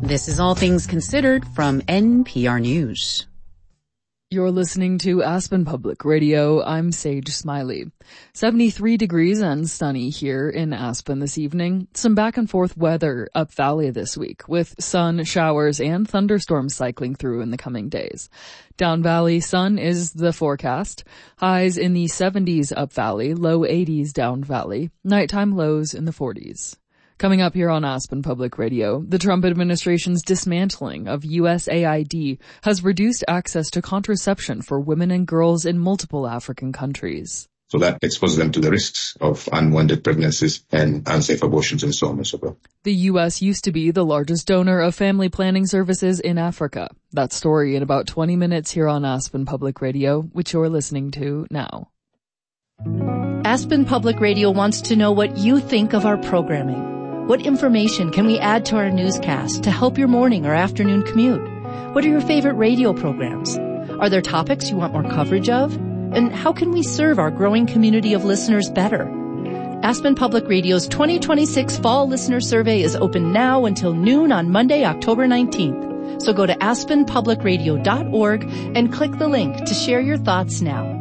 This is All Things Considered from NPR News. You're listening to Aspen Public Radio. I'm Sage Smiley. 73 degrees and sunny here in Aspen this evening. Some back and forth weather up valley this week with sun, showers, and thunderstorms cycling through in the coming days. Down valley, sun is the forecast. Highs in the 70s up valley, low 80s down valley. Nighttime lows in the 40s. Coming up here on Aspen Public Radio, the Trump administration's dismantling of USAID has reduced access to contraception for women and girls in multiple African countries. So that exposes them to the risks of unwanted pregnancies and unsafe abortions and so on and so forth. The U.S. used to be the largest donor of family planning services in Africa. That story in about 20 minutes here on Aspen Public Radio, which you're listening to now. Aspen Public Radio wants to know what you think of our programming. What information can we add to our newscast to help your morning or afternoon commute? What are your favorite radio programs? Are there topics you want more coverage of? And how can we serve our growing community of listeners better? Aspen Public Radio's 2026 Fall Listener Survey is open now until noon on Monday, October 19th. So go to aspenpublicradio.org and click the link to share your thoughts now.